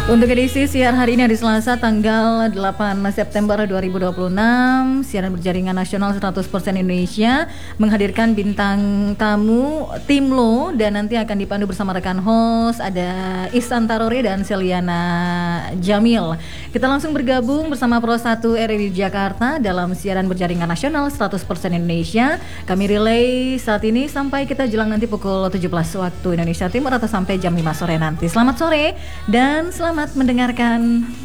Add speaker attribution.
Speaker 1: Untuk edisi siar hari ini hari Selasa tanggal 8 September 2026, siaran berjaringan nasional 100% Indonesia menghadirkan bintang tamu Tim Lo dan nanti akan dipandu bersama rekan host ada Ihsan Tarore dan Seliana Jamil. Kita langsung bergabung bersama Pro 1 RRI Jakarta dalam siaran berjaringan nasional 100% Indonesia. Kami relay saat ini sampai kita jelang nanti pukul 17 waktu Indonesia Timur atau sampai jam 5 sore nanti. Selamat sore dan selamat mendengarkan.